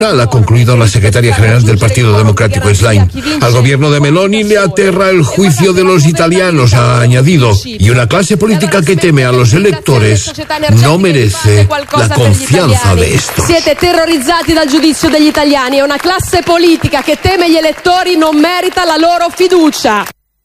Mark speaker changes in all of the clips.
Speaker 1: Ha concluido la secretaria general del Partido Democrático, Schlein. Al gobierno de Meloni le aterra el juicio de los italianos, ha añadido, y una clase política que teme a los electores no merece la confianza de estos.
Speaker 2: Siete terrorizzati dal giudizio degli italiani e una classe politica che teme gli elettori non merita la loro fiducia.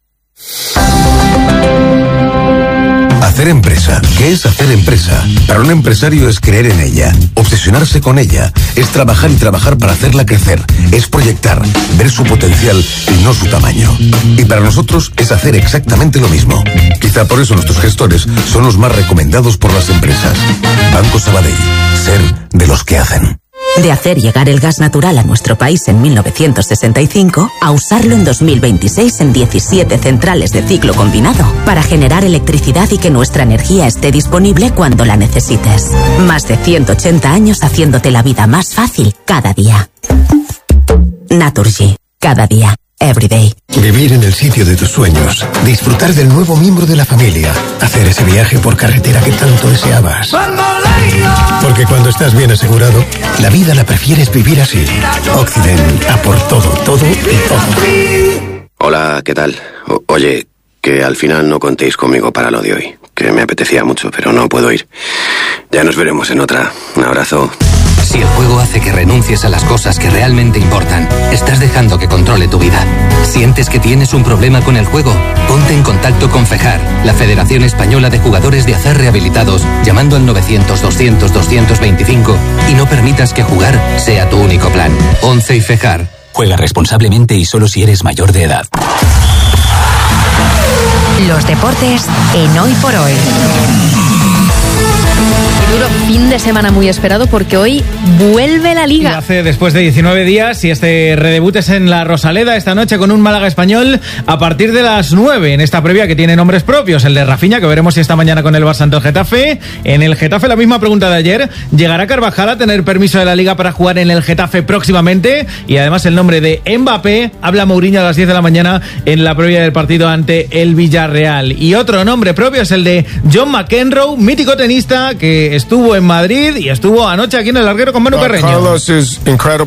Speaker 3: Hacer empresa. ¿Qué es hacer empresa? Para un empresario es creer en ella, obsesionarse con ella, es trabajar y trabajar para hacerla crecer, es proyectar, ver su potencial y no su tamaño. Y para nosotros es hacer exactamente lo mismo. Quizá por eso nuestros gestores son los más recomendados por las empresas. Banco Sabadell. Ser de los que hacen.
Speaker 4: De hacer llegar el gas natural a nuestro país en 1965 a usarlo en 2026 en 17 centrales de ciclo combinado para generar electricidad y que nuestra energía esté disponible cuando la necesites. Más de 180 años haciéndote la vida más fácil cada día. Naturgy. Cada día. Everyday.
Speaker 5: Vivir en el sitio de tus sueños, disfrutar del nuevo miembro de la familia, hacer ese viaje por carretera que tanto deseabas. Porque cuando estás bien asegurado, la vida la prefieres vivir así. Occident, a por todo, todo y todo.
Speaker 6: Hola, ¿qué tal? Oye, que al final no contéis conmigo para lo de hoy, que me apetecía mucho, pero no puedo ir. Ya nos veremos en otra. Un abrazo.
Speaker 7: Si el juego hace que renuncies a las cosas que realmente importan, estás dejando que controle tu vida. ¿Sientes que tienes un problema con el juego? Ponte en contacto con FEJAR, la Federación Española de Jugadores de Azar Rehabilitados, llamando al 900-200-225 y no permitas que jugar sea tu único plan. 11 y FEJAR.
Speaker 8: Juega responsablemente y solo si eres mayor de edad.
Speaker 9: Los deportes en Hoy por Hoy. Duro fin de semana muy esperado porque hoy vuelve la Liga.
Speaker 10: Y hace después de 19 días y este redebut es en la Rosaleda esta noche con un Málaga Español a partir de las 9 en esta previa que tiene nombres propios, el de Rafinha, que veremos si esta mañana con el Barça ante el Getafe. En el Getafe la misma pregunta de ayer, ¿llegará Carvajal a tener permiso de la Liga para jugar en el Getafe próximamente? Y además el nombre de Mbappé, habla Mourinho a las 10 de la mañana en la previa del partido ante el Villarreal. Y otro nombre propio es el de John McEnroe, mítico tenista que estuvo en Madrid y estuvo anoche aquí en el Larguero con Manu Carreño.
Speaker 11: Carlos es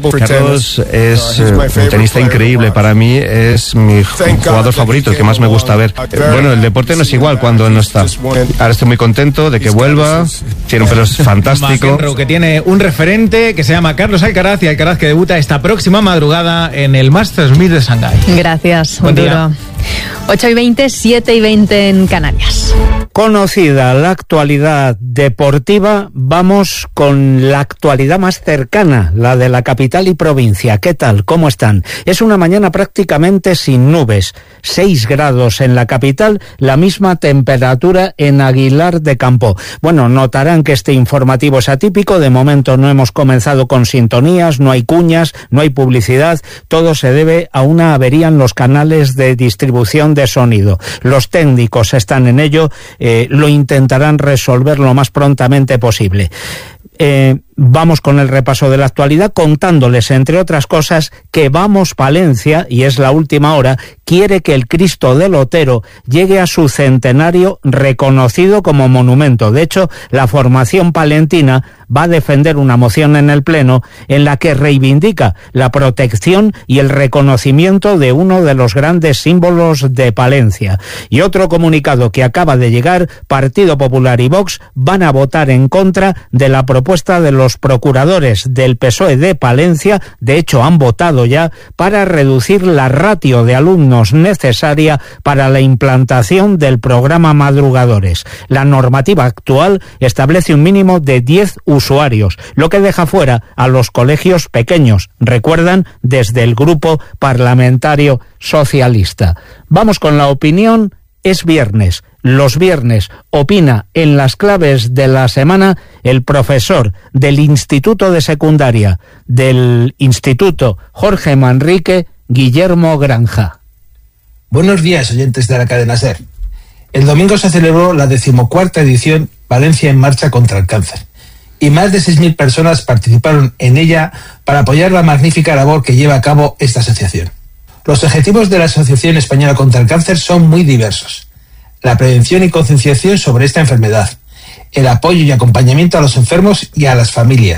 Speaker 11: un tenista increíble. Para mí es mi jugador favorito, el que más me gusta ver. Bueno, el deporte no es igual cuando él no está. Ahora estoy muy contento de que vuelva. Tiene un pelo fantástico.
Speaker 10: McEnroe, que tiene un referente que se llama Carlos Alcaraz, y Alcaraz que debuta esta próxima madrugada en el Masters 1000 de Shanghái.
Speaker 9: Gracias, un duro. 8:20, 7:20 en Canarias.
Speaker 12: Conocida la actualidad deportiva, vamos con la actualidad más cercana, la de la capital y provincia. ¿Qué tal? ¿Cómo están? Es una mañana prácticamente sin nubes. 6 grados en la capital, la misma temperatura en Aguilar de Campo. Bueno, notarán que este informativo es atípico. De momento no hemos comenzado con sintonías, no hay cuñas, no hay publicidad. Todo se debe a una avería en los canales de distribución de sonido. Los técnicos están en ello, lo intentarán resolver lo más prontamente posible. Vamos con el repaso de la actualidad contándoles, entre otras cosas, que Vamos Palencia, y es la última hora, quiere que el Cristo del Otero llegue a su centenario reconocido como monumento. De hecho, la formación palentina va a defender una moción en el Pleno en la que reivindica la protección y el reconocimiento de uno de los grandes símbolos de Palencia. Y otro comunicado que acaba de llegar, Partido Popular y Vox van a votar en contra de la propuesta de los procuradores del PSOE de Palencia. De hecho, han votado ya para reducir la ratio de alumnos necesaria para la implantación del programa Madrugadores. La normativa actual establece un mínimo de 10 usuarios, lo que deja fuera a los colegios pequeños, recuerdan desde el Grupo Parlamentario Socialista. Vamos con la opinión. Es viernes. Los viernes opina en las claves de la semana el profesor del Instituto de Secundaria del Instituto Jorge Manrique, Guillermo Granja.
Speaker 13: Buenos días, oyentes de la cadena SER. El domingo se celebró la 14ª edición Valencia en Marcha contra el Cáncer, y más de 6.000 personas participaron en ella para apoyar la magnífica labor que lleva a cabo esta asociación. Los objetivos de la Asociación Española contra el Cáncer son muy diversos: la prevención y concienciación sobre esta enfermedad, el apoyo y acompañamiento a los enfermos y a las familias,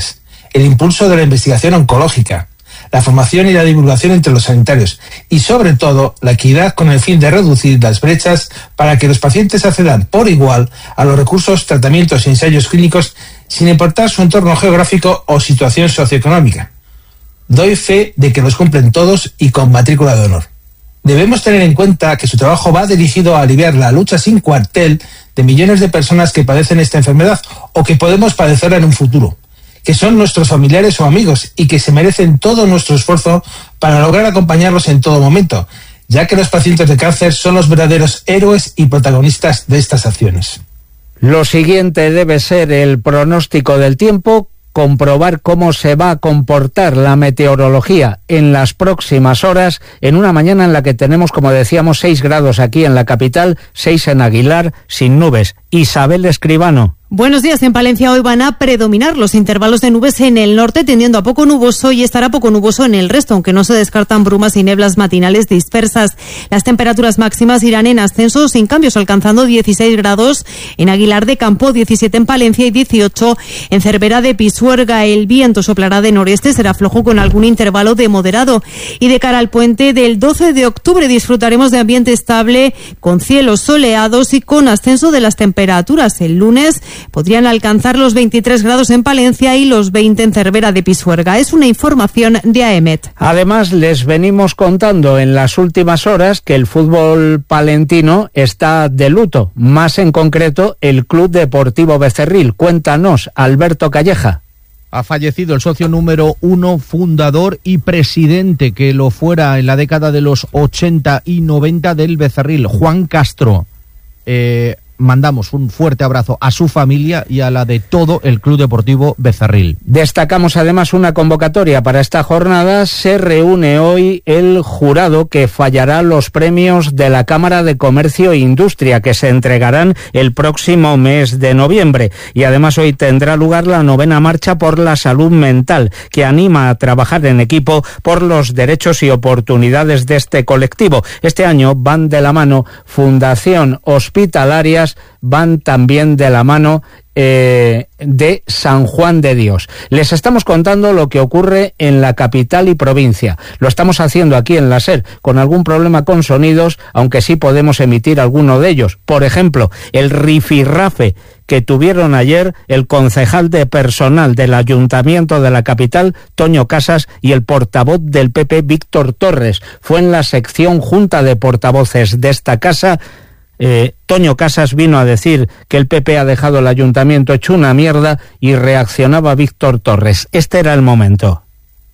Speaker 13: el impulso de la investigación oncológica, la formación y la divulgación entre los sanitarios y, sobre todo, la equidad con el fin de reducir las brechas para que los pacientes accedan por igual a los recursos, tratamientos y ensayos clínicos sin importar su entorno geográfico o situación socioeconómica. Doy fe de que los cumplen todos y con matrícula de honor. Debemos tener en cuenta que su trabajo va dirigido a aliviar la lucha sin cuartel de millones de personas que padecen esta enfermedad o que podemos padecerla en un futuro, que son nuestros familiares o amigos y que se merecen todo nuestro esfuerzo para lograr acompañarlos en todo momento, ya que los pacientes de cáncer son los verdaderos héroes y protagonistas de estas acciones.
Speaker 12: Lo siguiente debe ser el pronóstico del tiempo, comprobar cómo se va a comportar la meteorología en las próximas horas, en una mañana en la que tenemos, como decíamos, 6 grados aquí en la capital, 6 en Aguilar, sin nubes. Isabel Escribano.
Speaker 14: Buenos días. En Palencia hoy van a predominar los intervalos de nubes en el norte, tendiendo a poco nuboso, y estará poco nuboso en el resto, aunque no se descartan brumas y nieblas matinales dispersas. Las temperaturas máximas irán en ascenso, sin cambios, alcanzando 16 grados en Aguilar de Campo, 17 en Palencia y 18 en Cervera de Pisuerga. El viento soplará de noreste, será flojo con algún intervalo de moderado. Y de cara al puente del 12 de octubre disfrutaremos de ambiente estable, con cielos soleados y con ascenso de las temperaturas. El lunes podrían alcanzar los 23 grados en Palencia y los 20 en Cervera de Pisuerga. Es una información de AEMET.
Speaker 12: Además, les venimos contando en las últimas horas que el fútbol palentino está de luto, más en concreto el Club Deportivo Becerril. Cuéntanos, Alberto Calleja.
Speaker 15: Ha fallecido el socio número 1, fundador y presidente, que lo fuera en la década de los 80 y 90 del Becerril, Juan Castro. Mandamos un fuerte abrazo a su familia y a la de todo el Club Deportivo Becerril.
Speaker 12: Destacamos además una convocatoria para esta jornada. Se reúne hoy el jurado que fallará los premios de la Cámara de Comercio e Industria, que se entregarán el próximo mes de noviembre. Y además hoy tendrá lugar la 9ª Marcha por la Salud Mental, que anima a trabajar en equipo por los derechos y oportunidades de este colectivo. Este año van de la mano Fundación Hospitalarias, van también de la mano de San Juan de Dios. Les estamos contando lo que ocurre en la capital y provincia. Lo estamos haciendo aquí en la SER, con algún problema con sonidos, aunque sí podemos emitir alguno de ellos. Por ejemplo, el rifirrafe que tuvieron ayer el concejal de personal del Ayuntamiento de la capital, Toño Casas, y el portavoz del PP, Víctor Torres. Fue en la sección Junta de Portavoces de esta casa. Toño Casas vino a decir que el PP ha dejado el ayuntamiento hecho una mierda y reaccionaba Víctor Torres. Este era el momento.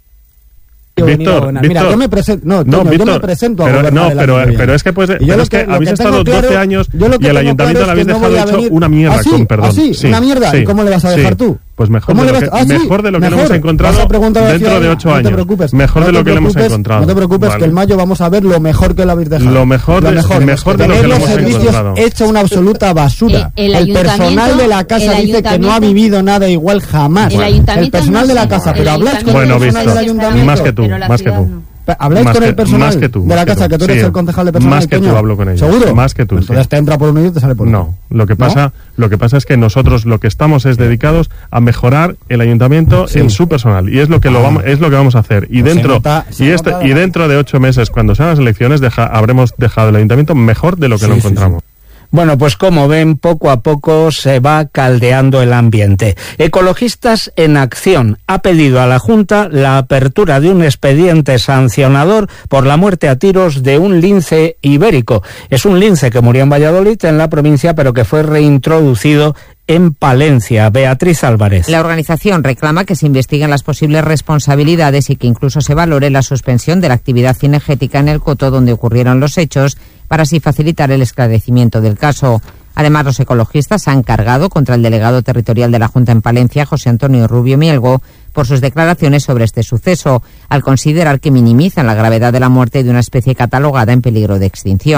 Speaker 16: Víctor, mira, yo me presento, yo me presento a gobernar
Speaker 11: pero es que pues, es que habéis estado 12 años y el ayuntamiento le habéis dejado hecho una mierda, con perdón.
Speaker 16: Sí, una mierda, ¿y cómo le vas a dejar tú?
Speaker 11: Pues mejor de lo que le hemos encontrado dentro de 8 años. No te preocupes, mejor de lo que le hemos encontrado.
Speaker 16: No te preocupes, que el mayo vamos a ver lo mejor que lo habéis dejado.
Speaker 11: Lo mejor de lo que le hemos encontrado.
Speaker 16: Hecho una absoluta basura. El personal de la casa dice que no ha vivido nada igual jamás. El personal de la casa, pero habláis con el personal del ayuntamiento.
Speaker 11: Más que tú.
Speaker 16: ¿Habláis con el personal de la casa, que tú eres el concejal de personal?
Speaker 11: Más que tú hablo con ellos.
Speaker 16: ¿Seguro?
Speaker 11: Más que tú.
Speaker 16: Entonces te entra por uno y te sale por otro.
Speaker 11: No, lo que pasa es que nosotros lo que estamos es dedicados a mejorar el ayuntamiento en su personal, y es lo que vamos a hacer. Y dentro de 8 meses, cuando sean las elecciones, habremos dejado el ayuntamiento mejor de lo que lo encontramos.
Speaker 12: Bueno, pues como ven, poco a poco se va caldeando el ambiente. Ecologistas en Acción ha pedido a la Junta la apertura de un expediente sancionador por la muerte a tiros de un lince ibérico. Es un lince que murió en Valladolid, en la provincia, pero que fue reintroducido en Palencia. Beatriz Álvarez.
Speaker 17: La organización reclama que se investiguen las posibles responsabilidades y que incluso se valore la suspensión de la actividad cinegética en el coto donde ocurrieron los hechos, para así facilitar el esclarecimiento del caso. Además, los ecologistas han cargado contra el delegado territorial de la Junta en Palencia, José Antonio Rubio Mielgo, por sus declaraciones sobre este suceso, al considerar que minimizan la gravedad de la muerte de una especie catalogada en peligro de extinción.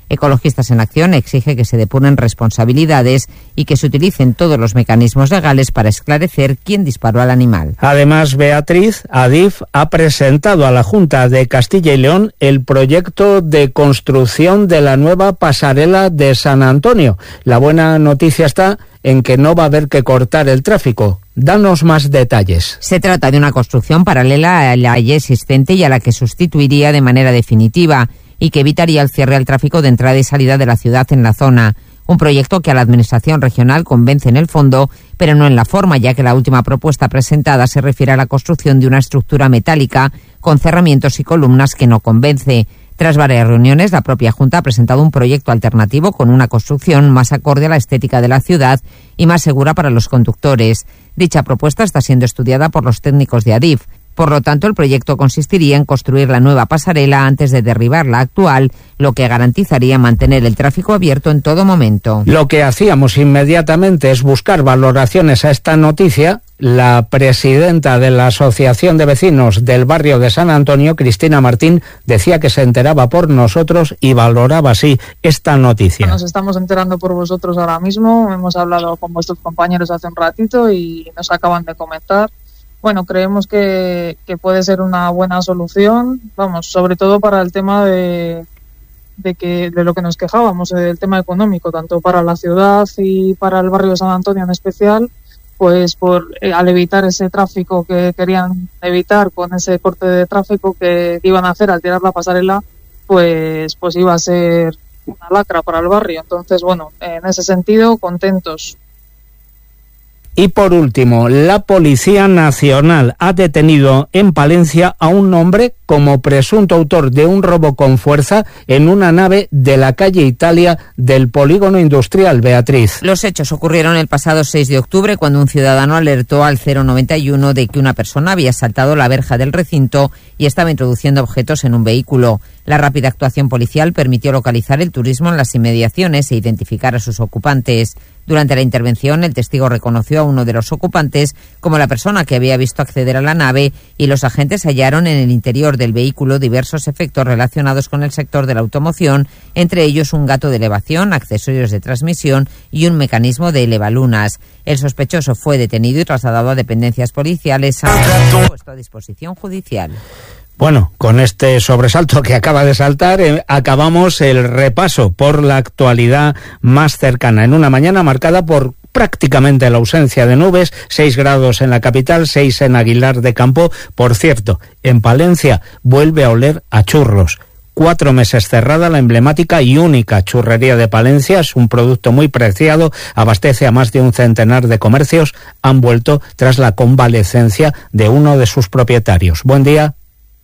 Speaker 17: Ecologistas en Acción exige que se depuren responsabilidades y que se utilicen todos los mecanismos legales para esclarecer quién disparó al animal.
Speaker 12: Además, Beatriz, Adif ha presentado a la Junta de Castilla y León el proyecto de construcción de la nueva pasarela de San Antonio. La buena noticia está en que no va a haber que cortar el tráfico. Danos más detalles.
Speaker 17: Se trata de una construcción paralela a la ya existente y a la que sustituiría de manera definitiva y que evitaría el cierre al tráfico de entrada y salida de la ciudad en la zona. Un proyecto que a la Administración regional convence en el fondo, pero no en la forma, ya que la última propuesta presentada se refiere a la construcción de una estructura metálica con cerramientos y columnas que no convence. Tras varias reuniones, la propia Junta ha presentado un proyecto alternativo con una construcción más acorde a la estética de la ciudad y más segura para los conductores. Dicha propuesta está siendo estudiada por los técnicos de Adif. Por lo tanto, el proyecto consistiría en construir la nueva pasarela antes de derribar la actual, lo que garantizaría mantener el tráfico abierto en todo momento.
Speaker 12: Lo que hacíamos inmediatamente es buscar valoraciones a esta noticia. La presidenta de la Asociación de Vecinos del barrio de San Antonio, Cristina Martín, decía que se enteraba por nosotros y valoraba así esta noticia.
Speaker 18: Nos estamos enterando por vosotros ahora mismo, hemos hablado con vuestros compañeros hace un ratito y nos acaban de comentar. Bueno, creemos que puede ser una buena solución, vamos, sobre todo para el tema de lo que nos quejábamos, del tema económico, tanto para la ciudad y para el barrio de San Antonio en especial, pues al evitar ese tráfico que querían evitar con ese corte de tráfico que iban a hacer al tirar la pasarela, pues iba a ser una lacra para el barrio. Entonces, bueno, en ese sentido, contentos.
Speaker 12: Y por último, la Policía Nacional ha detenido en Palencia a un hombre como presunto autor de un robo con fuerza en una nave de la calle Italia del polígono industrial. Beatriz.
Speaker 17: Los hechos ocurrieron el pasado 6 de octubre cuando un ciudadano alertó al 091 de que una persona había saltado la verja del recinto y estaba introduciendo objetos en un vehículo. La rápida actuación policial permitió localizar el turismo en las inmediaciones e identificar a sus ocupantes. Durante la intervención, el testigo reconoció a uno de los ocupantes como la persona que había visto acceder a la nave y los agentes hallaron en el interior del vehículo diversos efectos relacionados con el sector de la automoción, entre ellos un gato de elevación, accesorios de transmisión y un mecanismo de elevalunas. El sospechoso fue detenido y trasladado a dependencias policiales puesto a disposición judicial.
Speaker 12: Bueno, con este sobresalto que acaba de saltar, acabamos el repaso por la actualidad más cercana, en una mañana marcada por prácticamente la ausencia de nubes, 6 grados en la capital, 6 en Aguilar de Campo. Por cierto, en Palencia vuelve a oler a churros. 4 meses cerrada la emblemática y única churrería de Palencia, es un producto muy preciado, abastece a más de un centenar de comercios, han vuelto tras la convalecencia de uno de sus propietarios. Buen día.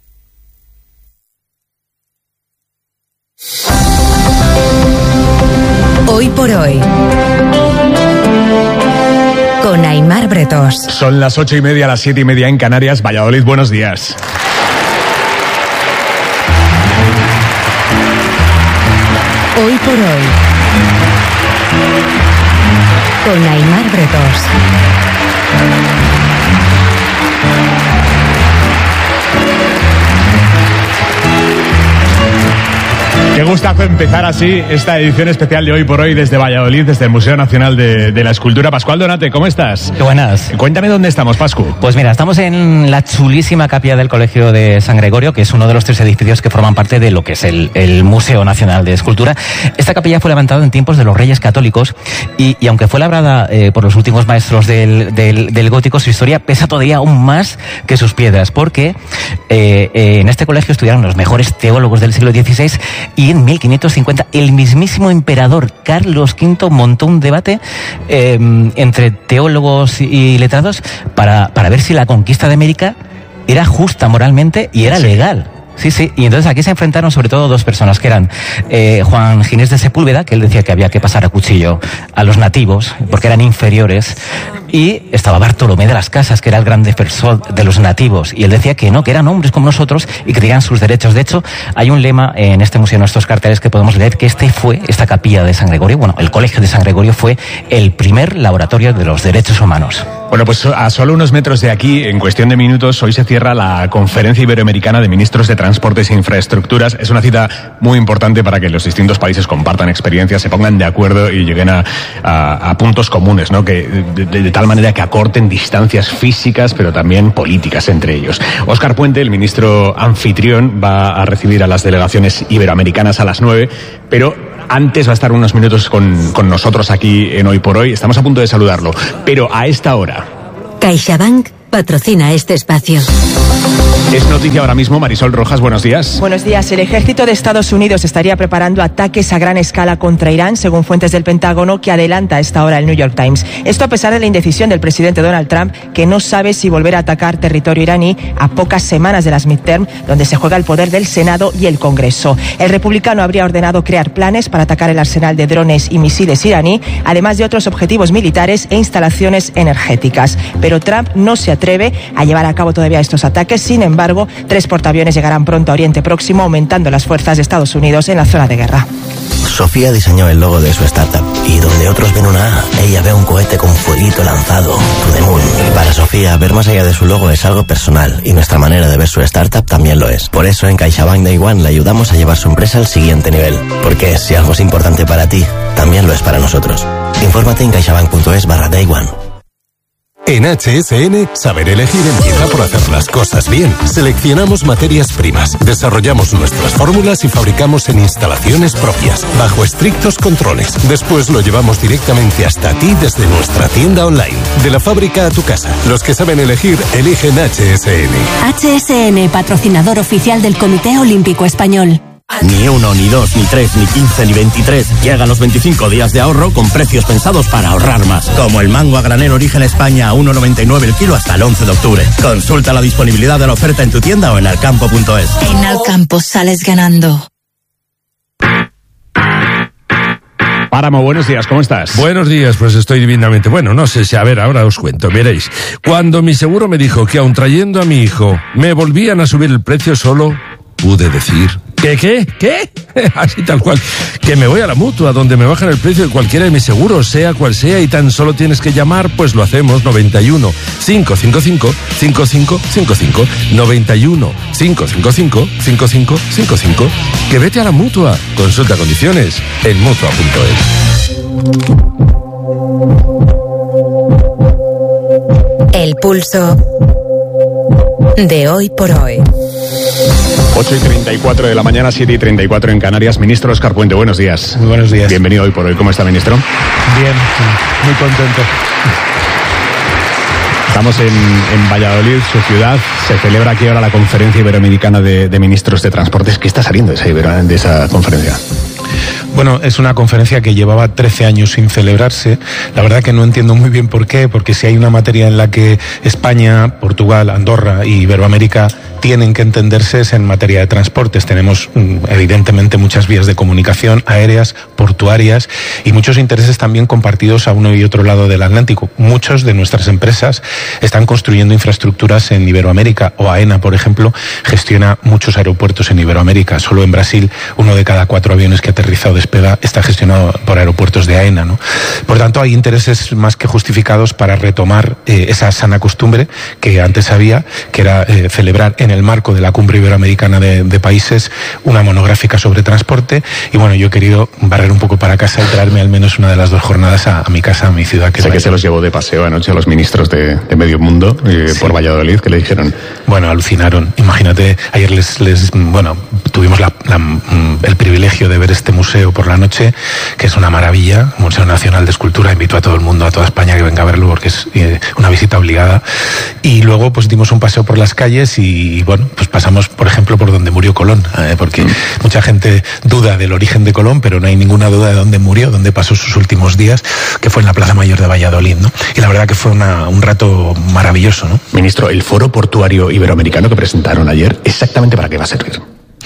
Speaker 4: Hoy por hoy, con Aimar Bretos.
Speaker 19: Son las 8:30, las 7:30 en Canarias. Valladolid, buenos días.
Speaker 4: Hoy por hoy, con Aimar Bretos.
Speaker 19: Qué gustazo empezar así esta edición especial de Hoy por Hoy desde Valladolid, desde el Museo Nacional de la Escultura. Pascual Donate, ¿cómo estás?
Speaker 20: Qué buenas.
Speaker 19: Cuéntame dónde estamos, Pascu.
Speaker 20: Pues mira, estamos en la chulísima capilla del Colegio de San Gregorio, que es uno de los 3 edificios que forman parte de lo que es el Museo Nacional de Escultura. Esta capilla fue levantada en tiempos de los Reyes Católicos y aunque fue labrada por los últimos maestros del gótico, su historia pesa todavía aún más que sus piedras, porque en este colegio estudiaron los mejores teólogos del siglo XVI y en 1550 el mismísimo emperador Carlos V montó un debate entre teólogos y letrados para ver si la conquista de América era justa moralmente y era legal. Sí, y entonces aquí se enfrentaron sobre todo 2 personas, que eran Juan Ginés de Sepúlveda, que él decía que había que pasar a cuchillo a los nativos, porque eran inferiores, y estaba Bartolomé de las Casas, que era el gran defensor de los nativos, y él decía que no, que eran hombres como nosotros y que tenían sus derechos. De hecho, hay un lema en este museo, en estos carteles, que podemos leer, que esta capilla de San Gregorio, bueno, el Colegio de San Gregorio fue el primer laboratorio de los derechos humanos.
Speaker 19: Bueno, pues a solo unos metros de aquí, en cuestión de minutos, hoy se cierra la Conferencia Iberoamericana de Ministros de Transportes e Infraestructuras. Es una cita muy importante para que los distintos países compartan experiencias, se pongan de acuerdo y lleguen a puntos comunes, ¿no? Que de tal manera que acorten distancias físicas, pero también políticas entre ellos. Óscar Puente, el ministro anfitrión, va a recibir a las delegaciones iberoamericanas a las 9, pero antes va a estar unos minutos con nosotros aquí en Hoy por Hoy. Estamos a punto de saludarlo, pero a esta hora.
Speaker 21: CaixaBank patrocina este espacio.
Speaker 19: Es noticia ahora mismo, Marisol Rojas, buenos días.
Speaker 22: Buenos días. El ejército de Estados Unidos estaría preparando ataques a gran escala contra Irán, según fuentes del Pentágono, que adelanta a esta hora el New York Times. Esto a pesar de la indecisión del presidente Donald Trump, que no sabe si volver a atacar territorio iraní a pocas semanas de las midterm, donde se juega el poder del Senado y el Congreso. El republicano habría ordenado crear planes para atacar el arsenal de drones y misiles iraní, además de otros objetivos militares e instalaciones energéticas. Pero Trump no se atreve a llevar a cabo todavía estos ataques. Sin embargo, 3 portaaviones llegarán pronto a Oriente Próximo, aumentando las fuerzas de Estados Unidos en la zona de guerra.
Speaker 23: Sofía diseñó el logo de su startup y donde otros ven una A, ella ve un cohete con fueguito lanzado, to the moon. Y para Sofía, ver más allá de su logo es algo personal y nuestra manera de ver su startup también lo es. Por eso en CaixaBank Day One le ayudamos a llevar su empresa al siguiente nivel. Porque si algo es importante para ti, también lo es para nosotros. Infórmate en caixabank.es/Day One.
Speaker 24: En HSN, saber elegir empieza por hacer las cosas bien. Seleccionamos materias primas, desarrollamos nuestras fórmulas y fabricamos en instalaciones propias, bajo estrictos controles. Después lo llevamos directamente hasta ti desde nuestra tienda online. De la fábrica a tu casa. Los que saben elegir, eligen HSN.
Speaker 21: HSN, patrocinador oficial del Comité Olímpico Español.
Speaker 25: Ni 1, ni 2, ni 3, ni 15, ni 23. Llegan los 25 días de ahorro con precios pensados para ahorrar más. Como el mango a granel Origen España a 1,99 el kilo hasta el 11 de octubre. Consulta la disponibilidad de la oferta en tu tienda o en alcampo.es.
Speaker 21: En Alcampo sales ganando.
Speaker 19: Páramo, buenos días, ¿cómo estás?
Speaker 1: Buenos días, pues estoy divinamente bueno, no sé si, a ver, ahora os cuento, veréis. Cuando mi seguro me dijo que aun trayendo a mi hijo me volvían a subir el precio, solo pude decir... ¿Qué? Así tal cual. Que me voy a la Mutua, donde me bajan el precio de cualquiera de mis seguros, sea cual sea, y tan solo tienes que llamar, pues lo hacemos. 91 555 5555. 91 555 5555. Que vete a la Mutua. Consulta condiciones en Mutua.es.
Speaker 21: El pulso de Hoy por Hoy.
Speaker 19: 8:34 de la mañana, 7:34 en Canarias. Ministro Óscar Puente, buenos días.
Speaker 13: Muy buenos días.
Speaker 19: Bienvenido Hoy por Hoy. ¿Cómo está, ministro?
Speaker 13: Bien, muy contento.
Speaker 19: Estamos en Valladolid, su ciudad. Se celebra aquí ahora la Conferencia Iberoamericana de Ministros de Transportes. ¿Qué está saliendo de esa conferencia?
Speaker 13: Bueno, es una conferencia que llevaba 13 años sin celebrarse. La verdad que no entiendo muy bien por qué, porque si hay una materia en la que España, Portugal, Andorra y Iberoamérica tienen que entenderse es en materia de transportes. Tenemos evidentemente muchas vías de comunicación aéreas, portuarias y muchos intereses también compartidos a uno y otro lado del Atlántico. Muchas de nuestras empresas están construyendo infraestructuras en Iberoamérica, o AENA, por ejemplo, gestiona muchos aeropuertos en Iberoamérica. Solo en Brasil 1 de cada 4 aviones que aterriza o despega está gestionado por aeropuertos de AENA, ¿no? Por tanto, hay intereses más que justificados para retomar esa sana costumbre que antes había, que era celebrar en el marco de la Cumbre Iberoamericana de Países una monográfica sobre transporte. Y bueno, yo he querido barrer un poco para casa y traerme al menos una de las 2 jornadas a mi casa, a mi ciudad.
Speaker 19: Sé que se los llevó de paseo anoche a los ministros de medio mundo por Valladolid. ¿Qué le dijeron?
Speaker 13: Bueno, alucinaron. Imagínate, ayer tuvimos el privilegio de ver este museo por la noche, que es una maravilla, Museo Nacional de Escultura. Invito a todo el mundo, a toda España, que venga a verlo porque es una visita obligada. Y luego pues dimos un paseo por las calles y bueno, pues pasamos, por ejemplo, por donde murió Colón, porque mucha gente duda del origen de Colón, pero no hay ninguna duda de dónde murió, dónde pasó sus últimos días, que fue en la Plaza Mayor de Valladolid, ¿no? Y la verdad que fue un rato maravilloso, ¿no?
Speaker 19: Ministro, el Foro Portuario Iberoamericano que presentaron ayer, ¿exactamente para qué va a servir?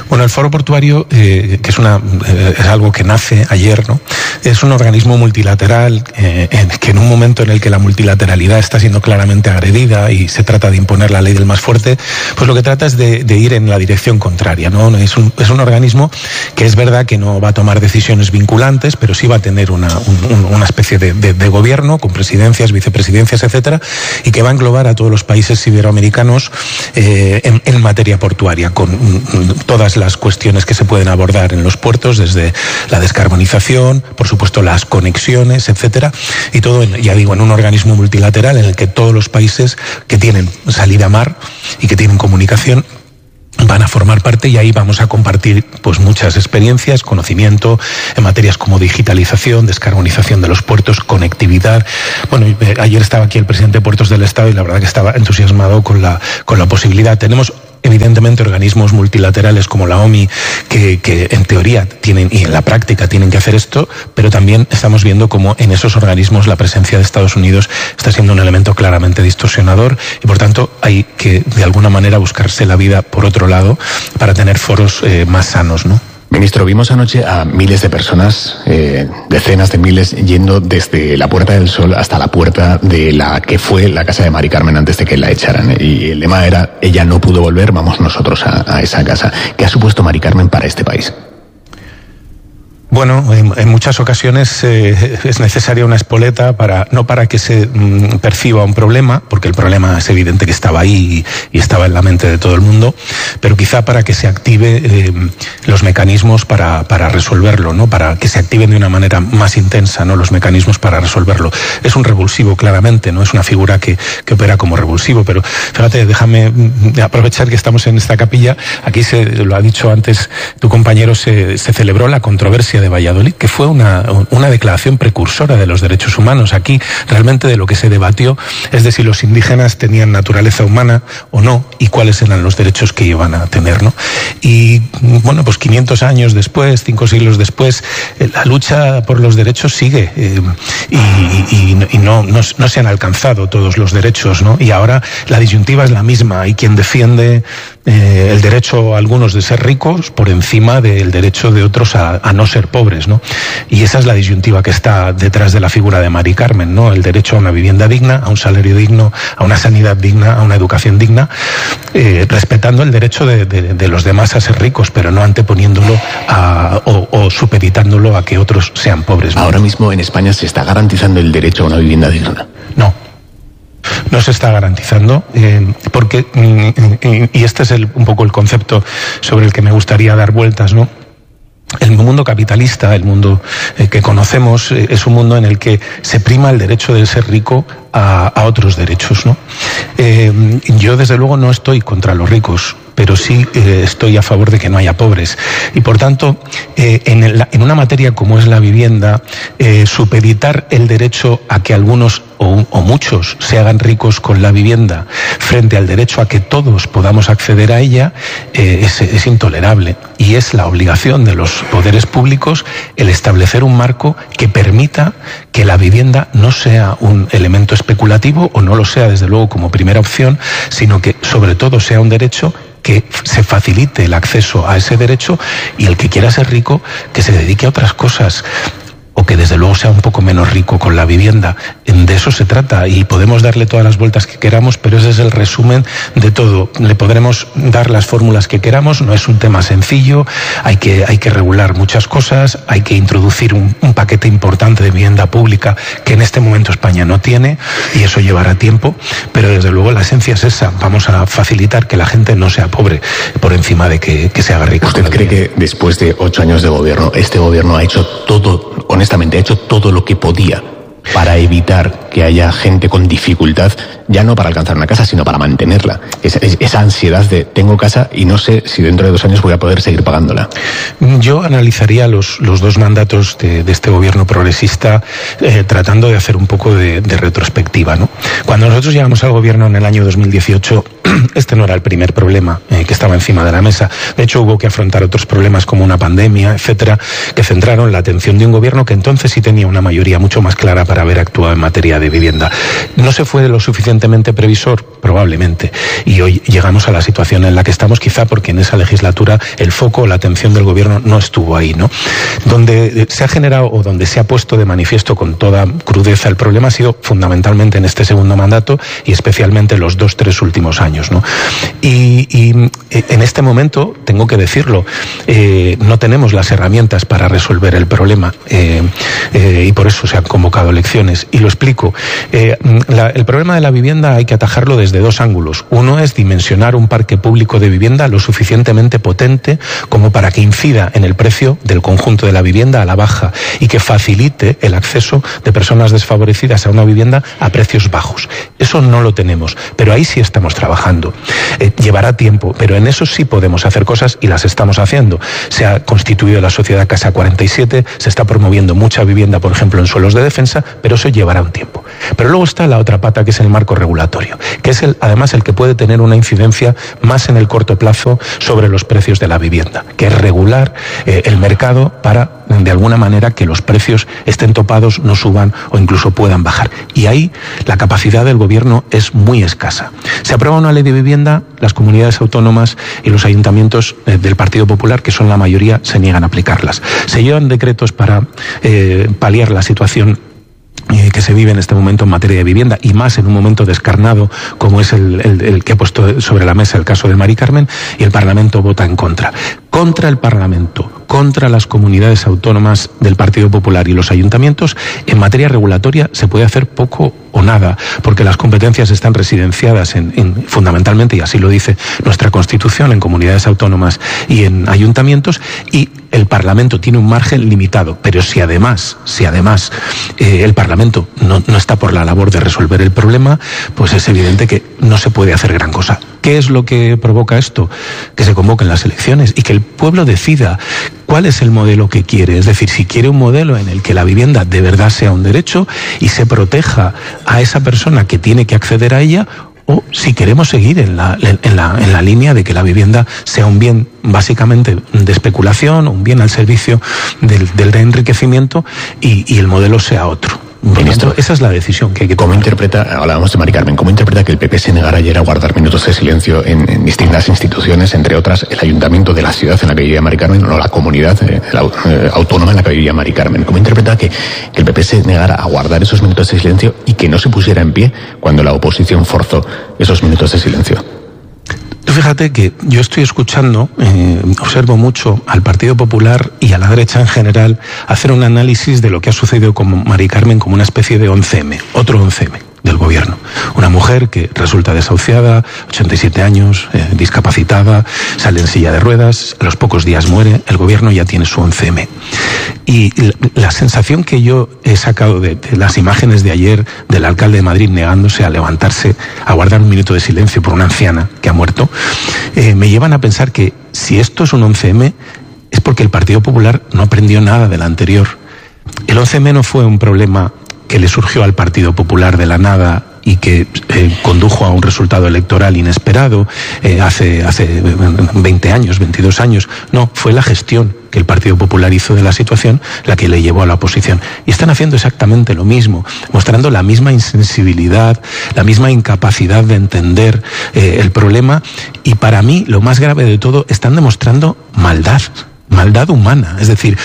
Speaker 2: Bueno, el Foro Portuario, que es algo que nace ayer, ¿no? Es un organismo multilateral que en un momento en el que la multilateralidad está siendo claramente agredida y se trata de imponer la ley del más fuerte, pues lo que trata es de ir en la dirección contraria, ¿no? Es un organismo que es verdad que no va a tomar decisiones vinculantes, pero sí va a tener una especie de gobierno con presidencias, vicepresidencias, etcétera, y que va a englobar a todos los países iberoamericanos en materia portuaria, con todas las cuestiones que se pueden abordar en los puertos, desde la descarbonización, por supuesto las conexiones, etcétera, y todo, en un organismo multilateral en el que todos los países que tienen salida a mar y que tienen comunicación van a formar parte, y ahí vamos a compartir pues muchas experiencias, conocimiento en materias como digitalización, descarbonización de los puertos, conectividad. Bueno, ayer estaba aquí el presidente de Puertos del Estado y la verdad que estaba entusiasmado con la posibilidad. Tenemos evidentemente organismos multilaterales como la OMI que en teoría tienen y en la práctica tienen que hacer esto, pero también estamos viendo cómo en esos organismos la presencia de Estados Unidos está siendo un elemento claramente distorsionador, y por tanto hay que de alguna manera buscarse la vida por otro lado para tener foros más sanos, ¿no?
Speaker 19: Ministro, vimos anoche a miles de personas, decenas de miles, yendo desde la Puerta del Sol hasta la puerta de la que fue la casa de Mari Carmen antes de que la echaran. Y el lema era: ella no pudo volver, vamos nosotros a esa casa. ¿Qué ha supuesto Mari Carmen para este país?
Speaker 2: Bueno, en muchas ocasiones es necesaria una espoleta no para que se perciba un problema, porque el problema es evidente que estaba ahí y estaba en la mente de todo el mundo, pero quizá para que se active los mecanismos para resolverlo, ¿no? Para que se activen de una manera más intensa, ¿no? Los mecanismos para resolverlo. Es un revulsivo, claramente, ¿no? Es una figura que opera como revulsivo, pero fíjate, déjame aprovechar que estamos en esta capilla. Aquí lo ha dicho antes tu compañero, se celebró la controversia de Valladolid, que fue una declaración precursora de los derechos humanos. Aquí realmente de lo que se debatió es de si los indígenas tenían naturaleza humana o no, y cuáles eran los derechos que iban a tener, ¿no? Y bueno, pues 500 años después, 5 siglos después, la lucha por los derechos sigue, y no se han alcanzado todos los derechos, ¿no? Y ahora la disyuntiva es la misma. Hay quien defiende el derecho a algunos de ser ricos por encima del derecho de otros a no ser pobres, ¿no? Y esa es la disyuntiva que está detrás de la figura de Mari Carmen, ¿no? El derecho a una vivienda digna, a un salario digno, a una sanidad digna, a una educación digna, respetando el derecho de los demás a ser ricos, pero no anteponiéndolo o supeditándolo a que otros sean pobres, ¿no?
Speaker 19: Ahora mismo en España se está garantizando el derecho a una vivienda digna.
Speaker 2: No se está garantizando, porque, y este es un poco el concepto sobre el que me gustaría dar vueltas, ¿no? El mundo capitalista, el mundo que conocemos, es un mundo en el que se prima el derecho de ser rico a otros derechos, ¿no? Yo desde luego no estoy contra los ricos, pero sí estoy a favor de que no haya pobres. Y por tanto, en una materia como es la vivienda, supeditar el derecho a que algunos o muchos se hagan ricos con la vivienda frente al derecho a que todos podamos acceder a ella es intolerable. Y es la obligación de los poderes públicos el establecer un marco que permita que la vivienda no sea un elemento especulativo, o no lo sea desde luego como primera opción, sino que sobre todo sea un derecho que se facilite el acceso a ese derecho, y el que quiera ser rico que se dedique a otras cosas, o que desde luego sea un poco menos rico con la vivienda. De eso se trata, y podemos darle todas las vueltas que queramos, pero ese es el resumen de todo. Le podremos dar las fórmulas que queramos, no es un tema sencillo, hay que regular muchas cosas, hay que introducir un paquete importante de vivienda pública que en este momento España no tiene, y eso llevará tiempo, pero desde luego la esencia es esa: vamos a facilitar que la gente no sea pobre por encima de que se haga rico.
Speaker 19: ¿Usted cree que después de 8 años de gobierno, este gobierno ha hecho todo, honestamente, ha hecho todo lo que podía para evitar que haya gente con dificultad, ya no para alcanzar una casa, sino para mantenerla? Esa ansiedad de tengo casa y no sé si dentro de 2 años voy a poder seguir pagándola.
Speaker 2: Yo analizaría los 2 mandatos de este gobierno progresista tratando de hacer un poco de retrospectiva, ¿no? Cuando nosotros llegamos al gobierno en el año 2018, este no era el primer problema que estaba estaba encima de la mesa. De hecho, hubo que afrontar otros problemas como una pandemia, etcétera, que centraron la atención de un gobierno que entonces sí tenía una mayoría mucho más clara para haber actuado en materia de vivienda. No se fue lo suficientemente previsor, probablemente, y hoy llegamos a la situación en la que estamos, quizá porque en esa legislatura el foco, la atención del gobierno no estuvo ahí, ¿no? Donde se ha generado o donde se ha puesto de manifiesto con toda crudeza el problema ha sido fundamentalmente en este segundo mandato y especialmente los 2-3 últimos años, ¿no? Y en este momento, tengo que decirlo, no tenemos las herramientas para resolver el problema y por eso se han convocado elecciones. Y lo explico. El problema de la vivienda hay que atajarlo desde dos ángulos. Uno es dimensionar un parque público de vivienda lo suficientemente potente como para que incida en el precio del conjunto de la vivienda a la baja y que facilite el acceso de personas desfavorecidas a una vivienda a precios bajos. Eso no lo tenemos, pero ahí sí estamos trabajando. Llevará tiempo, pero en eso sí podemos hacer cosas y las estamos haciendo. Se ha constituido la sociedad Casa 47, se está promoviendo mucha vivienda, por ejemplo, en suelos de defensa, pero eso llevará un tiempo. Pero luego está la otra pata, que es el marco regulatorio, que es además el que puede tener una incidencia más en el corto plazo sobre los precios de la vivienda, que es regular el mercado para, de alguna manera, que los precios estén topados, no suban o incluso puedan bajar. Y ahí la capacidad del gobierno es muy escasa. Se aprueba una ley de vivienda, las comunidades autónomas y los ayuntamientos del Partido Popular, que son la mayoría, se niegan a aplicarlas. Se llevan decretos para paliar la situación que se vive en este momento en materia de vivienda, y más en un momento descarnado como es el que ha puesto sobre la mesa el caso de Mari Carmen, y el Parlamento vota en contra. Contra el Parlamento, contra las comunidades autónomas del Partido Popular y los ayuntamientos, en materia regulatoria se puede hacer poco o nada, porque las competencias están residenciadas fundamentalmente, y así lo dice nuestra Constitución, en comunidades autónomas y en ayuntamientos, y el Parlamento tiene un margen limitado. Pero si además el Parlamento no está por la labor de resolver el problema, pues es evidente que no se puede hacer gran cosa. ¿Qué es lo que provoca esto? Que se convoquen las elecciones y que el pueblo decida cuál es el modelo que quiere. Es decir, si quiere un modelo en el que la vivienda de verdad sea un derecho y se proteja a esa persona que tiene que acceder a ella, o si queremos seguir en la línea de que la vivienda sea un bien básicamente de especulación, un bien al servicio del enriquecimiento, y el modelo sea otro. Ministro, esa es la decisión que hay que tomar.
Speaker 19: ¿Cómo interpreta, hablábamos de Mari Carmen, cómo interpreta que el PP se negara ayer a guardar minutos de silencio en distintas instituciones, entre otras el ayuntamiento de la ciudad en la que vivía Mari Carmen, o la comunidad autónoma en la que vivía Mari Carmen? ¿Cómo interpreta que el PP se negara a guardar esos minutos de silencio y que no se pusiera en pie cuando la oposición forzó esos minutos de silencio?
Speaker 2: Fíjate que yo estoy escuchando, observo mucho al Partido Popular y a la derecha en general hacer un análisis de lo que ha sucedido con Mari Carmen como una especie de 11M, otro 11M del gobierno. Una mujer que resulta desahuciada, 87 años, discapacitada, sale en silla de ruedas, a los pocos días muere, el gobierno ya tiene su 11M. Y la sensación que yo he sacado de las imágenes de ayer del alcalde de Madrid negándose a levantarse, a guardar un minuto de silencio por una anciana que ha muerto, me llevan a pensar que si esto es un 11M es porque el Partido Popular no aprendió nada del anterior. El 11M no fue un problema que le surgió al Partido Popular de la nada y que condujo a un resultado electoral inesperado hace 20 años, 22 años. No, fue la gestión que el Partido Popular hizo de la situación la que le llevó a la oposición. Y están haciendo exactamente lo mismo, mostrando la misma insensibilidad, la misma incapacidad de entender el problema, y para mí, lo más grave de todo, están demostrando maldad humana, es decir,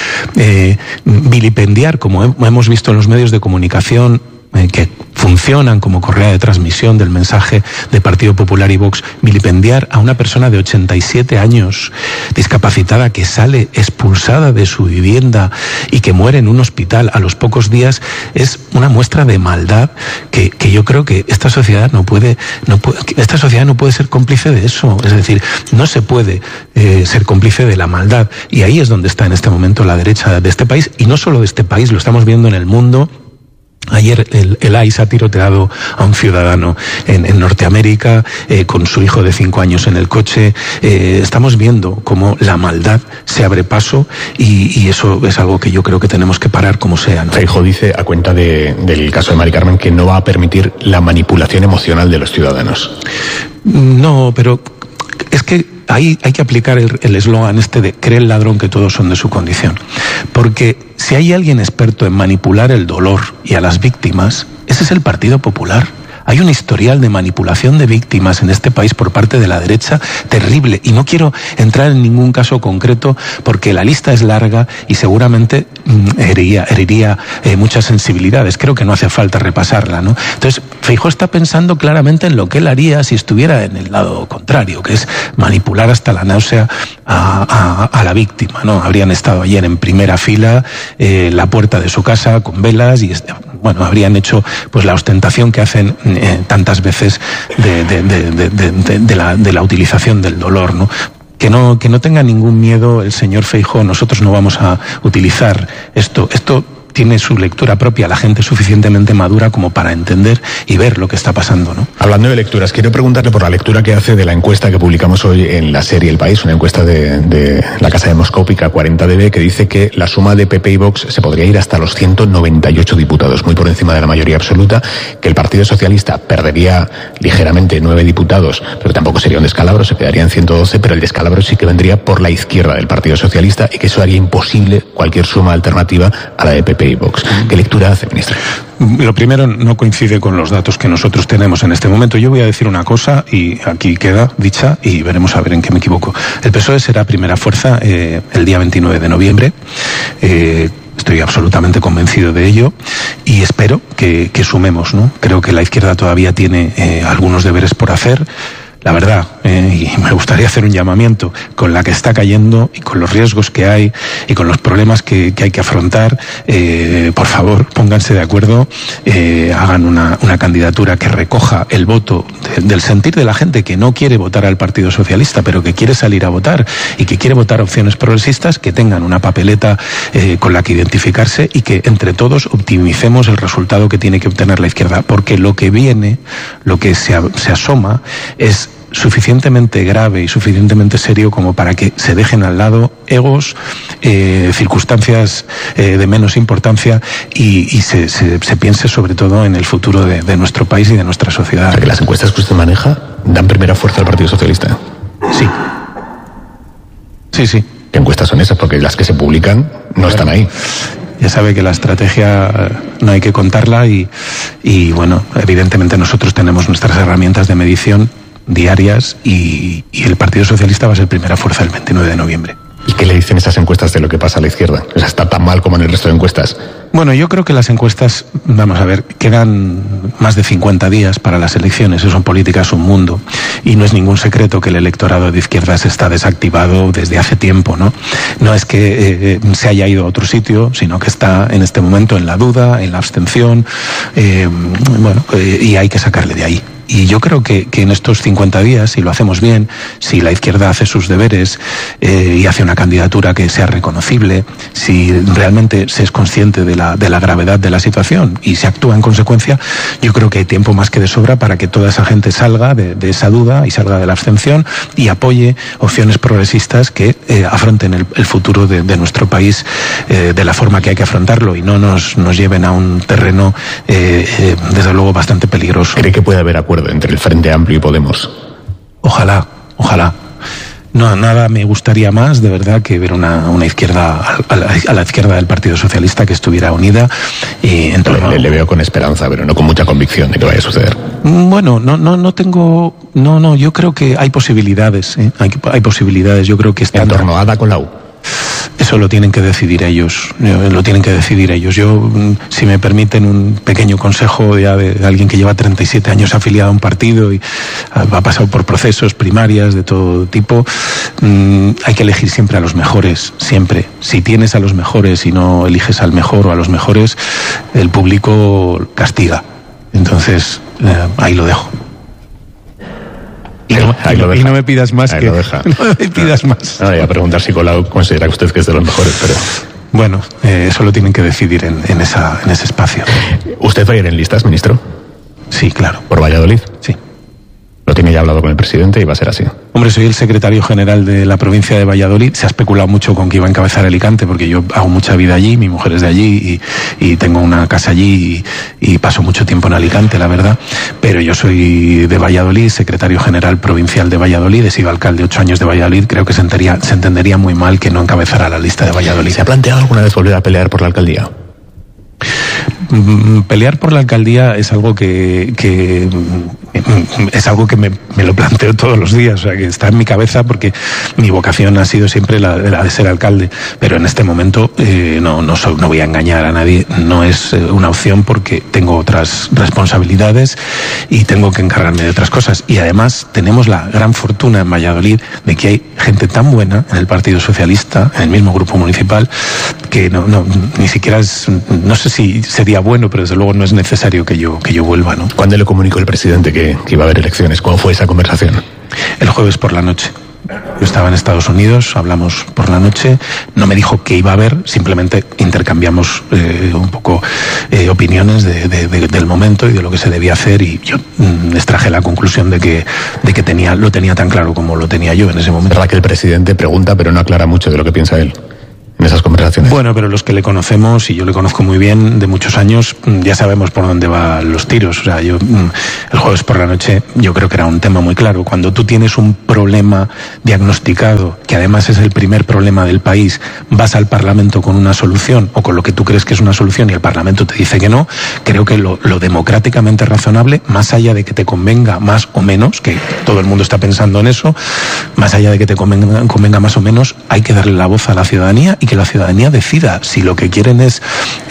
Speaker 2: vilipendiar, como hemos visto en los medios de comunicación que funcionan como correa de transmisión del mensaje de Partido Popular y Vox, vilipendiar a una persona de 87 años, discapacitada, que sale expulsada de su vivienda y que muere en un hospital a los pocos días, es una muestra de maldad que yo creo que esta sociedad no puede ser cómplice de eso. Es decir, no se puede ser cómplice de la maldad, y ahí es donde está en este momento la derecha de este país, y no solo de este país, lo estamos viendo en el mundo. Ayer el ICE ha tiroteado a un ciudadano en Norteamérica con su hijo de 5 años en el coche. Estamos viendo cómo la maldad se abre paso, y eso es algo que yo creo que tenemos que parar como sea, ¿no?
Speaker 19: Feijóo dice, a cuenta del caso de Mari Carmen, que no va a permitir la manipulación emocional de los ciudadanos.
Speaker 2: No, pero es que hay que aplicar el eslogan de cree el ladrón que todos son de su condición. Porque si hay alguien experto en manipular el dolor y a las víctimas, ese es el Partido Popular. Hay un historial de manipulación de víctimas en este país por parte de la derecha terrible, y no quiero entrar en ningún caso concreto porque la lista es larga y seguramente heriría muchas sensibilidades. Creo que no hace falta repasarla, ¿no? Entonces, Feijóo está pensando claramente en lo que él haría si estuviera en el lado contrario, que es manipular hasta la náusea a la víctima, ¿no? Habrían estado ayer en primera fila, la puerta de su casa con velas y habrían hecho pues la ostentación que hacen tantas veces de la utilización del dolor, ¿no? Que no tenga ningún miedo el señor Feijóo. Nosotros no vamos a utilizar esto tiene su lectura propia, la gente suficientemente madura como para entender y ver lo que está pasando, ¿no?
Speaker 19: Hablando de lecturas, quiero preguntarle por la lectura que hace de la encuesta que publicamos hoy en la serie El País, una encuesta de la casa demoscópica 40DB, que dice que la suma de PP y Vox se podría ir hasta los 198 diputados, muy por encima de la mayoría absoluta, que el Partido Socialista perdería ligeramente 9 diputados, pero tampoco sería un descalabro, se quedaría en 112, pero el descalabro sí que vendría por la izquierda del Partido Socialista y que eso haría imposible cualquier suma alternativa a la de PP y Vox. ¿Qué lectura hace, ministro?
Speaker 2: Lo primero, no coincide con los datos que nosotros tenemos en este momento. Yo voy a decir una cosa y aquí queda dicha y veremos a ver en qué me equivoco. El PSOE será primera fuerza el día 29 de noviembre. Estoy absolutamente convencido de ello y espero que sumemos, ¿no? Creo que la izquierda todavía tiene algunos deberes por hacer. La verdad, y me gustaría hacer un llamamiento, con la que está cayendo y con los riesgos que hay y con los problemas que hay que afrontar, por favor, pónganse de acuerdo, hagan una candidatura que recoja el voto del sentir de la gente que no quiere votar al Partido Socialista, pero que quiere salir a votar y que quiere votar opciones progresistas, que tengan una papeleta con la que identificarse y que entre todos optimicemos el resultado que tiene que obtener la izquierda, porque lo que viene, lo que se asoma es suficientemente grave y suficientemente serio como para que se dejen al lado egos, circunstancias de menos importancia y se piense sobre todo en el futuro de nuestro país y de nuestra sociedad.
Speaker 19: Porque las encuestas que usted maneja dan primera fuerza al Partido Socialista.
Speaker 2: Sí.
Speaker 19: ¿Qué encuestas son esas? Porque las que se publican no están ahí.
Speaker 2: Ya sabe que la estrategia no hay que contarla y bueno, evidentemente nosotros tenemos nuestras herramientas de medición diarias y el Partido Socialista va a ser primera fuerza el 29 de noviembre.
Speaker 19: ¿Y qué le dicen esas encuestas de lo que pasa a la izquierda? O sea, ¿está tan mal como en el resto de encuestas?
Speaker 2: Bueno, yo creo que las encuestas, vamos a ver, quedan más de 50 días para las elecciones, eso en política es un mundo, y no es ningún secreto que el electorado de izquierdas está desactivado desde hace tiempo, ¿no? No es que se haya ido a otro sitio, sino que está en este momento en la duda, en la abstención, y hay que sacarle de ahí. Y yo creo que en estos 50 días, si lo hacemos bien, si la izquierda hace sus deberes y hace una candidatura que sea reconocible, si realmente se es consciente de la gravedad de la situación y se actúa en consecuencia, yo creo que hay tiempo más que de sobra para que toda esa gente salga de esa duda y salga de la abstención y apoye opciones progresistas que afronten el futuro de nuestro país de la forma que hay que afrontarlo y no nos lleven a un terreno, desde luego, bastante peligroso.
Speaker 19: ¿Cree que puede haber acuerdo entre el Frente Amplio y Podemos?
Speaker 2: Ojalá. No, nada me gustaría más, de verdad, que ver una izquierda a la izquierda del Partido Socialista que estuviera unida y en torno...
Speaker 19: Le veo con esperanza, pero no con mucha convicción de que vaya a suceder.
Speaker 2: Bueno, no, yo creo que hay posibilidades, hay posibilidades, yo creo que están...
Speaker 19: ¿En torno a Ada Colau?
Speaker 2: Eso lo tienen que decidir ellos. Yo, si me permiten un pequeño consejo ya de alguien que lleva 37 años afiliado a un partido y ha pasado por procesos primarias de todo tipo, hay que elegir siempre a los mejores, siempre. Si tienes a los mejores y no eliges al mejor o a los mejores, el público castiga. Entonces, ahí lo dejo. Y no me pidas más.
Speaker 19: Ahí
Speaker 2: que
Speaker 19: lo deja.
Speaker 2: No me pidas más.
Speaker 19: No, voy a preguntar si Colau considera usted que es de los mejores, pero...
Speaker 2: Bueno, eso lo tienen que decidir en ese espacio.
Speaker 19: ¿Usted va a ir en listas, ministro?
Speaker 2: Sí, claro.
Speaker 19: ¿Por Valladolid?
Speaker 2: Sí.
Speaker 19: lo tiene ya hablado con el presidente y va a ser así.
Speaker 2: Hombre, soy el secretario general de la provincia de Valladolid. Se ha especulado mucho con que iba a encabezar Alicante, porque yo hago mucha vida allí, mi mujer es de allí y tengo una casa allí y paso mucho tiempo en Alicante, la verdad. Pero yo soy de Valladolid, secretario general provincial de Valladolid, he sido alcalde 8 años de Valladolid. Creo que se entendería muy mal que no encabezara la lista de Valladolid.
Speaker 19: ¿Se ha planteado alguna vez volver a pelear por la alcaldía?
Speaker 2: Pelear por la alcaldía es algo que es algo que me lo planteo todos los días, o sea, que está en mi cabeza, porque mi vocación ha sido siempre la de ser alcalde, pero en este momento no voy a engañar a nadie, no es una opción, porque tengo otras responsabilidades y tengo que encargarme de otras cosas. Y además tenemos la gran fortuna en Valladolid de que hay gente tan buena en el Partido Socialista, en el mismo grupo municipal, que ni siquiera no sé si sería bueno, pero desde luego no es necesario que yo vuelva, ¿no?
Speaker 19: ¿Cuándo le comunicó el presidente que iba a haber elecciones? ¿Cómo fue esa conversación?
Speaker 2: El jueves por la noche. Yo estaba en Estados Unidos, hablamos por la noche, no me dijo que iba a haber, simplemente intercambiamos un poco opiniones del momento y de lo que se debía hacer, y yo extraje la conclusión de que lo tenía tan claro como lo tenía yo en ese momento.
Speaker 19: Es verdad que el presidente pregunta, pero no aclara mucho de lo que piensa él en esas conversaciones.
Speaker 2: Bueno, pero los que le conocemos, y yo le conozco muy bien de muchos años, ya sabemos por dónde van los tiros. O sea, el jueves por la noche yo creo que era un tema muy claro. Cuando tú tienes un problema diagnosticado, que además es el primer problema del país, vas al Parlamento con una solución, o con lo que tú crees que es una solución, y el Parlamento te dice que no, creo que lo democráticamente razonable, más allá de que te convenga más o menos, que todo el mundo está pensando en eso, más allá de que te convenga más o menos, hay que darle la voz a la ciudadanía y que la ciudadanía decida si lo que quieren es,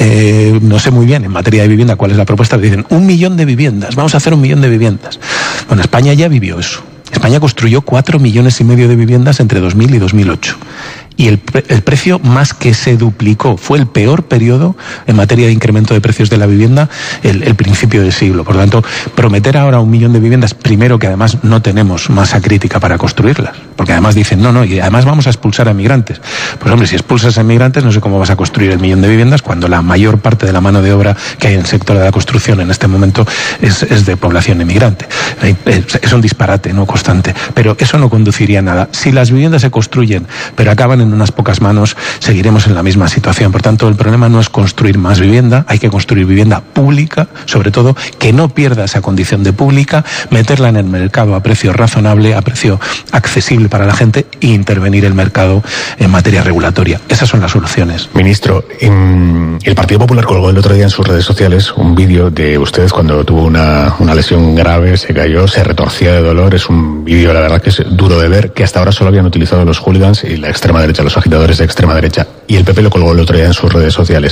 Speaker 2: no sé muy bien en materia de vivienda cuál es la propuesta. Dicen 1 millón de viviendas, vamos a hacer 1 millón de viviendas. Bueno, España ya vivió eso. España construyó 4,5 millones de viviendas entre 2000 y 2008. Y el precio más que se duplicó. Fue el peor periodo en materia de incremento de precios de la vivienda el principio del siglo. Por lo tanto, prometer ahora 1 millón de viviendas, primero que además no tenemos masa crítica para construirlas, porque además dicen no, y además vamos a expulsar a migrantes. Pues hombre, si expulsas a migrantes, no sé cómo vas a construir el 1 millón de viviendas cuando la mayor parte de la mano de obra que hay en el sector de la construcción en este momento es de población inmigrante. Es un disparate, ¿no?, constante. Pero eso no conduciría a nada. Si las viviendas se construyen, pero acaban en unas pocas manos, seguiremos en la misma situación. Por tanto, el problema no es construir más vivienda, hay que construir vivienda pública, sobre todo, que no pierda esa condición de pública, meterla en el mercado a precio razonable, a precio accesible para la gente, e intervenir el mercado en materia regulatoria. Esas son las soluciones.
Speaker 19: Ministro, el Partido Popular colgó el otro día en sus redes sociales un vídeo de usted cuando tuvo una lesión grave, se cayó, se retorcía de dolor. Es un vídeo, la verdad, que es duro de ver, que hasta ahora solo habían utilizado los hooligans y la extrema derecha, los agitadores de extrema derecha, y el PP lo colgó el otro día en sus redes sociales.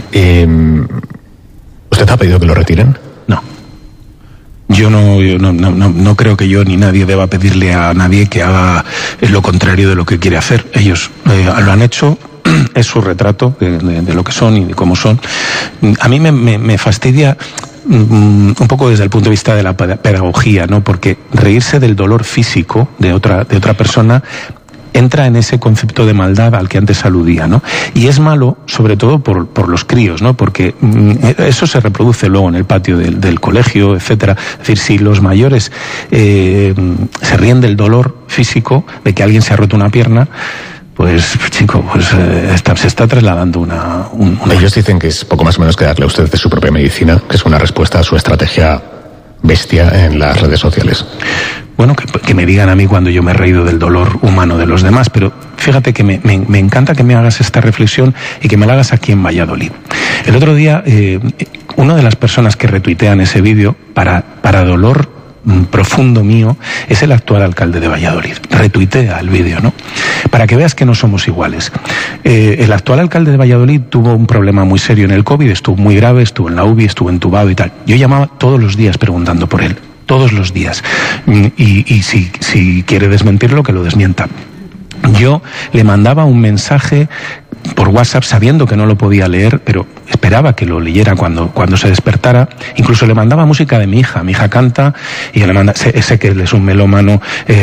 Speaker 19: ¿Usted ha pedido que lo retiren?
Speaker 2: No. Yo no creo que yo ni nadie deba pedirle a nadie que haga lo contrario de lo que quiere hacer. Ellos lo han hecho, es su retrato de lo que son y de cómo son. A mí me fastidia un poco desde el punto de vista de la pedagogía, ¿no? Porque reírse del dolor físico de otra persona entra en ese concepto de maldad al que antes aludía, ¿no? Y es malo, sobre todo por los críos, ¿no? Porque eso se reproduce luego en el patio del colegio, etcétera. Es decir, si los mayores se ríen del dolor físico de que alguien se ha roto una pierna, pues chico, se está trasladando una...
Speaker 19: Ellos dicen que es poco más o menos que darle a usted de su propia medicina, que es una respuesta a su estrategia bestia en las redes sociales.
Speaker 2: Bueno, que me digan a mí cuando yo me he reído del dolor humano de los demás, pero fíjate que me encanta que me hagas esta reflexión y que me la hagas aquí en Valladolid. El otro día, una de las personas que retuitean ese vídeo, para dolor profundo mío, es el actual alcalde de Valladolid. Retuitea el vídeo, ¿no? Para que veas que no somos iguales. El actual alcalde de Valladolid tuvo un problema muy serio en el COVID, estuvo muy grave, estuvo en la UBI, estuvo entubado y tal. Yo llamaba todos los días preguntando por él. Todos los días. Y si quiere desmentirlo, que lo desmienta. Yo le mandaba un mensaje por WhatsApp sabiendo que no lo podía leer, pero esperaba que lo leyera cuando se despertara. Incluso le mandaba música de mi hija. Mi hija canta y yo le manda, sé que él es un melómano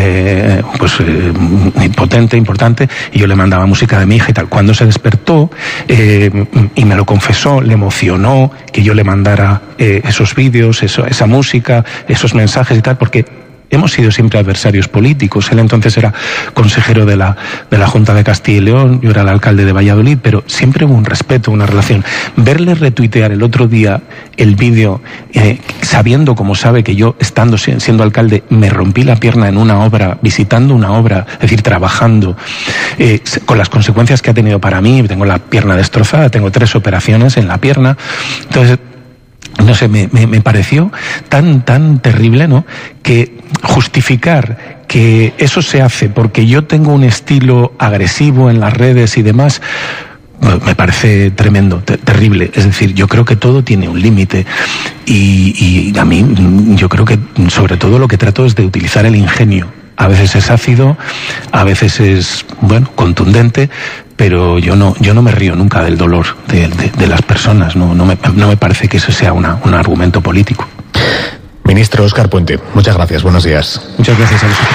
Speaker 2: potente, importante, y yo le mandaba música de mi hija y tal. Cuando se despertó y me lo confesó, le emocionó que yo le mandara esos vídeos, esa música, esos mensajes y tal, porque hemos sido siempre adversarios políticos. Él entonces era consejero de la Junta de Castilla y León, yo era el alcalde de Valladolid, pero siempre hubo un respeto, una relación. Verle retuitear el otro día el vídeo, sabiendo como sabe que yo, estando siendo alcalde, me rompí la pierna en una obra, visitando una obra, es decir, trabajando, con las consecuencias que ha tenido para mí. Tengo la pierna destrozada, tengo 3 operaciones en la pierna. Entonces, no sé, me pareció tan terrible, ¿no?, que justificar que eso se hace porque yo tengo un estilo agresivo en las redes y demás, me parece tremendo, terrible. Es decir, yo creo que todo tiene un límite y a mí, yo creo que sobre todo lo que trato es de utilizar el ingenio. A veces es ácido, a veces es, contundente, pero yo no me río nunca del dolor de las personas. No me parece que eso sea un argumento político.
Speaker 19: Ministro Óscar Puente, muchas gracias, buenos días.
Speaker 2: Muchas gracias a vosotros.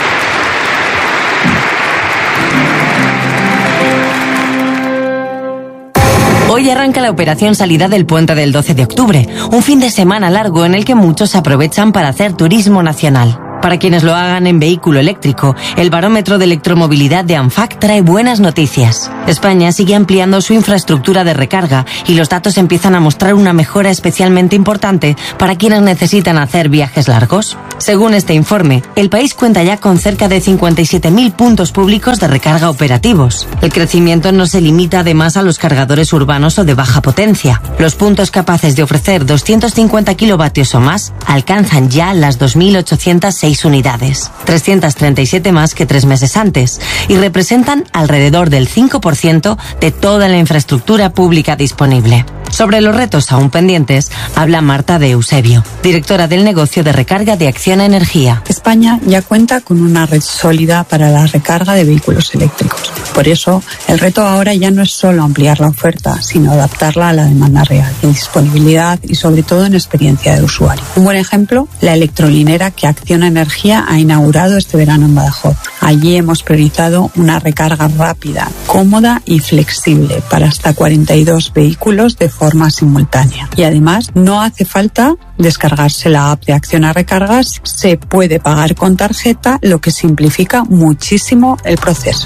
Speaker 3: Hoy arranca la operación salida del puente del 12 de octubre, un fin de semana largo en el que muchos aprovechan para hacer turismo nacional. Para quienes lo hagan en vehículo eléctrico, el barómetro de electromovilidad de ANFAC trae buenas noticias. España sigue ampliando su infraestructura de recarga y los datos empiezan a mostrar una mejora especialmente importante para quienes necesitan hacer viajes largos. Según este informe, el país cuenta ya con cerca de 57.000 puntos públicos de recarga operativos. El crecimiento no se limita además a los cargadores urbanos o de baja potencia. Los puntos capaces de ofrecer 250 kilovatios o más alcanzan ya las 2.806 unidades, 337 más que 3 meses antes, y representan alrededor del 5% de toda la infraestructura pública disponible. Sobre los retos aún pendientes, habla Marta de Eusebio, directora del negocio de recarga de Acciona Energía.
Speaker 5: España ya cuenta con una red sólida para la recarga de vehículos eléctricos. Por eso, el reto ahora ya no es solo ampliar la oferta, sino adaptarla a la demanda real, en disponibilidad y sobre todo en experiencia de usuario. Un buen ejemplo, la electrolinera que Acciona Energía ha inaugurado este verano en Badajoz. Allí hemos priorizado una recarga rápida, cómoda y flexible para hasta 42 vehículos de forma simultánea. Y además no hace falta descargarse la app de Acciona Recargas, se puede pagar con tarjeta, lo que simplifica muchísimo el proceso.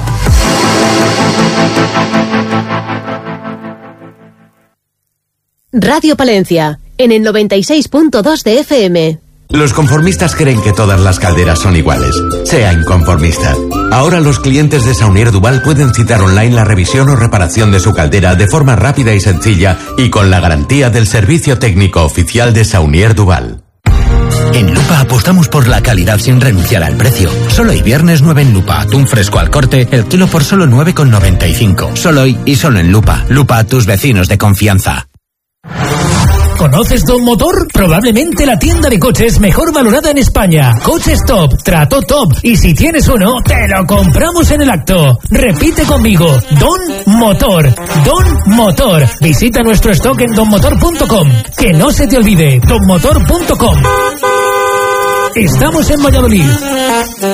Speaker 6: Radio Palencia, en el 96.2 de FM.
Speaker 7: Los conformistas creen que todas las calderas son iguales. Sea inconformista. Ahora los clientes de Saunier Duval pueden citar online la revisión o reparación de su caldera de forma rápida y sencilla y con la garantía del servicio técnico oficial de Saunier Duval.
Speaker 8: En Lupa apostamos por la calidad sin renunciar al precio. Solo hoy viernes 9 en Lupa. Atún fresco al corte, el kilo por solo 9,95. Solo hoy y solo en Lupa. Lupa, tus vecinos de confianza.
Speaker 26: ¿Conoces Don Motor? Probablemente la tienda de coches mejor valorada en España. Coches top, trato top. Y si tienes uno, te lo compramos en el acto. Repite conmigo, Don Motor. Don Motor. Visita nuestro stock en donmotor.com. Que no se te olvide, donmotor.com. Estamos en Valladolid.